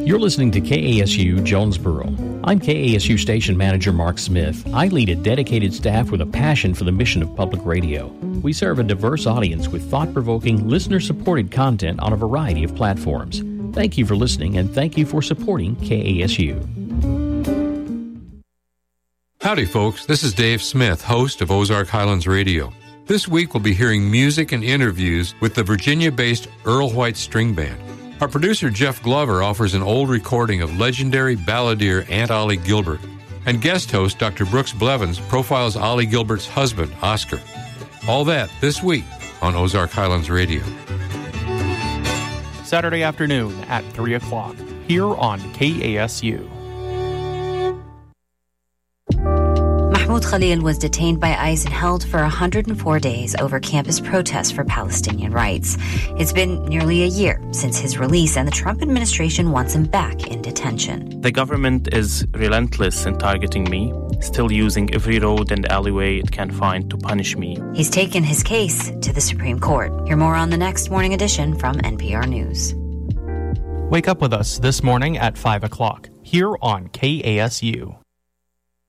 You're listening to KASU Jonesboro. I'm KASU Station Manager Mark Smith. I lead a dedicated staff with a passion for the mission of public radio. We serve a diverse audience with thought-provoking, listener-supported content on a variety of platforms. Thank you for listening, and thank you for supporting KASU. Howdy, folks. This is Dave Smith, host of Ozark Highlands Radio. This week we'll be hearing music and interviews with the Virginia-based Earl White String Band. Our producer, Jeff Glover, offers an old recording of legendary balladeer Aunt Ollie Gilbert. And guest host, Dr. Brooks Blevins, profiles Ollie Gilbert's husband, Oscar. All that this week on Ozark Highlands Radio. Saturday afternoon at 3 o'clock, here on KASU. Mahmoud Khalil was detained by ICE and held for 104 days over campus protests for Palestinian rights. It's been nearly a year since his release, and the Trump administration wants him back in detention. The government is relentless in targeting me, still using every road and alleyway it can find to punish me. He's taken his case to the Supreme Court. Hear more on the next morning edition from NPR News. Wake up with us this morning at 5 o'clock, here on KASU.